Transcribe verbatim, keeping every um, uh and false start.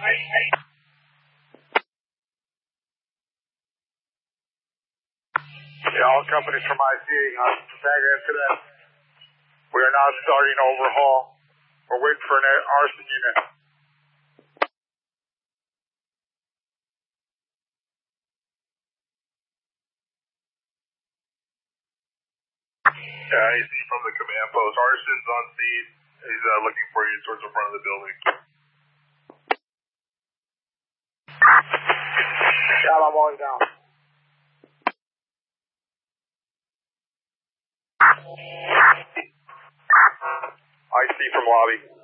Yeah, all companies from I C, uh, Pythagoras to that. We are now starting overhaul. We're waiting for an arson unit. Yeah, I C from the command post. Arson's on scene. He's uh, looking for you towards the front of the building. Yeah, I'm always down. I C from lobby.